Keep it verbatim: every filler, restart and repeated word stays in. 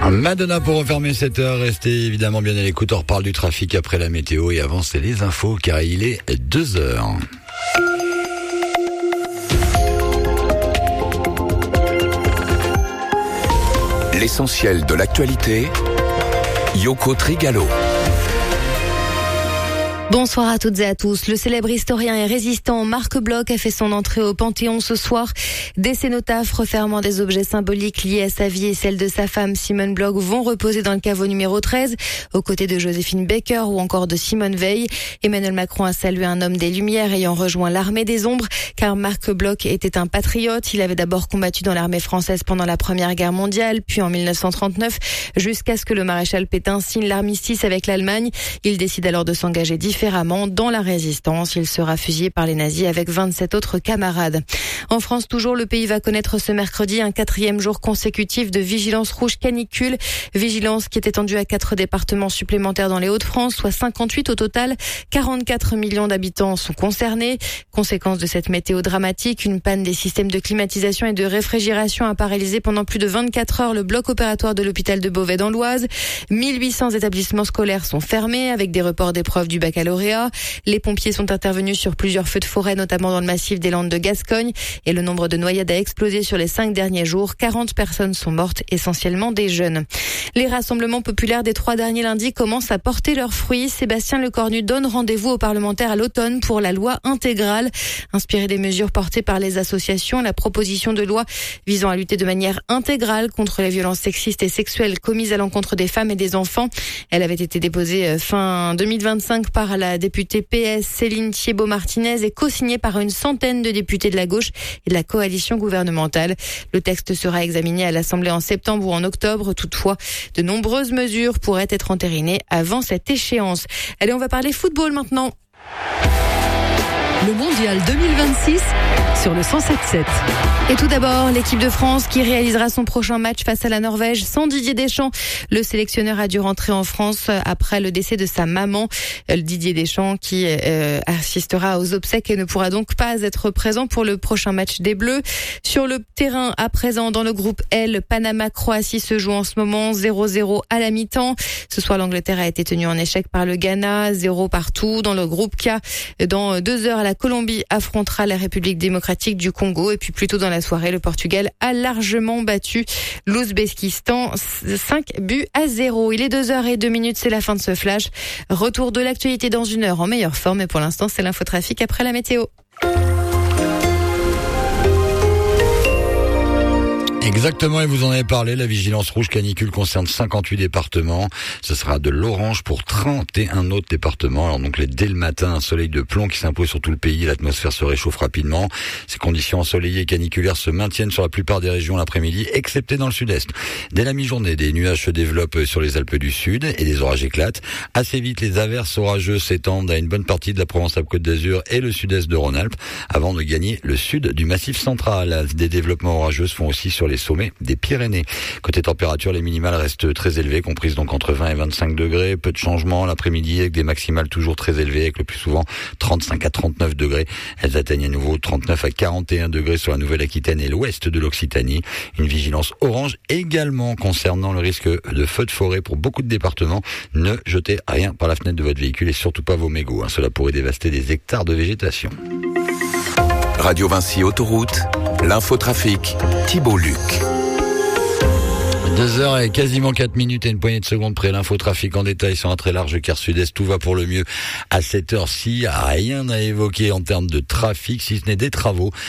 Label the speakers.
Speaker 1: Madonna pour refermer cette heure, restez évidemment bien à l'écoute, on reparle du trafic après la météo et avant c'est les infos car il est deux heures.
Speaker 2: L'essentiel de l'actualité, Yoko Trigalo.
Speaker 3: Bonsoir à toutes et à tous. Le célèbre historien et résistant Marc Bloch a fait son entrée au Panthéon ce soir. Des cénotaphes refermant des objets symboliques liés à sa vie et celle de sa femme Simone Bloch vont reposer dans le caveau numéro treize, aux côtés de Joséphine Baker ou encore de Simone Veil. Emmanuel Macron a salué un homme des Lumières ayant rejoint l'armée des ombres, car Marc Bloch était un patriote. Il avait d'abord combattu dans l'armée française pendant la Première Guerre mondiale, puis en mille neuf cent trente-neuf, jusqu'à ce que le maréchal Pétain signe l'armistice avec l'Allemagne. Il décide alors de s'engager différemment dans la résistance. Il sera fusillé par les nazis avec vingt-sept autres camarades. En France, toujours, le pays va connaître ce mercredi un quatrième jour consécutif de vigilance rouge canicule. Vigilance qui est étendue à quatre départements supplémentaires dans les Hauts-de-France, soit cinquante-huit au total. quarante-quatre millions d'habitants sont concernés. Conséquence de cette météo dramatique, une panne des systèmes de climatisation et de réfrigération a paralysé pendant plus de vingt-quatre heures le bloc opératoire de l'hôpital de Beauvais dans l'Oise. mille huit cents établissements scolaires sont fermés avec des reports d'épreuves du baccalauréat. Les pompiers sont intervenus sur plusieurs feux de forêt, notamment dans le massif des Landes de Gascogne. Et le nombre de noyades a explosé sur les cinq derniers jours. quarante personnes sont mortes, essentiellement des jeunes. Les rassemblements populaires des trois derniers lundis commencent à porter leurs fruits. Sébastien Lecornu donne rendez-vous aux parlementaires à l'automne pour la loi intégrale. Inspirée des mesures portées par les associations, la proposition de loi visant à lutter de manière intégrale contre les violences sexistes et sexuelles commises à l'encontre des femmes et des enfants. Elle avait été déposée fin deux mille vingt-cinq par la députée P S Céline Thiebaud-Martinez et co-signée par une centaine de députés de la gauche et de la coalition gouvernementale. Le texte sera examiné à l'Assemblée en septembre ou en octobre. Toutefois, de nombreuses mesures pourraient être entérinées avant cette échéance. Allez, on va parler football maintenant.
Speaker 4: Le mondial deux mille vingt-six sur le cent sept sept.
Speaker 3: Et tout d'abord, l'équipe de France qui réalisera son prochain match face à la Norvège sans Didier Deschamps. Le sélectionneur a dû rentrer en France après le décès de sa maman, Didier Deschamps, qui euh, assistera aux obsèques et ne pourra donc pas être présent pour le prochain match des Bleus. Sur le terrain, à présent, dans le groupe L, Panama-Croatie se joue en ce moment zéro zéro à la mi-temps. Ce soir, l'Angleterre a été tenue en échec par le Ghana, zéro partout. Dans le groupe K, dans deux heures, la Colombie affrontera la République démocratique du Congo. Et puis plus tôt dans la soirée, le Portugal a largement battu l'Ouzbékistan cinq buts à zéro. Il est deux heures et deux minutes, c'est la fin de ce flash. Retour de l'actualité dans une heure en meilleure forme. Et pour l'instant, c'est l'infotrafic après la météo.
Speaker 1: Exactement, et vous en avez parlé, la vigilance rouge canicule concerne cinquante-huit départements. Ce sera de l'orange pour trente et un autres départements. Alors donc, dès le matin, un soleil de plomb qui s'impose sur tout le pays. L'atmosphère se réchauffe rapidement. Ces conditions ensoleillées et caniculaires se maintiennent sur la plupart des régions l'après-midi, excepté dans le sud-est. Dès la mi-journée, des nuages se développent sur les Alpes du Sud et des orages éclatent. Assez vite, les averses orageuses s'étendent à une bonne partie de la Provence-Alpes-Côte d'Azur et le sud-est de Rhône-Alpes, avant de gagner le sud du Massif central. Des développements orageux se font aussi sur les sommets des Pyrénées. Côté température, les minimales restent très élevées, comprises donc entre vingt et vingt-cinq degrés. Peu de changements l'après-midi avec des maximales toujours très élevées, avec le plus souvent trente-cinq à trente-neuf degrés. Elles atteignent à nouveau trente-neuf à quarante et un degrés sur la Nouvelle-Aquitaine et l'ouest de l'Occitanie. Une vigilance orange également concernant le risque de feux de forêt pour beaucoup de départements. Ne jetez rien par la fenêtre de votre véhicule et surtout pas vos mégots. Hein. Cela pourrait dévaster des hectares de végétation.
Speaker 2: Radio Vinci Autoroute, l'infotrafic, Thibault Luc.
Speaker 1: Deux heures et quasiment quatre minutes et une poignée de secondes près. L'infotrafic en détail sur un très large quart sud-est. Tout va pour le mieux à cette heure-ci. Rien à évoquer en termes de trafic, si ce n'est des travaux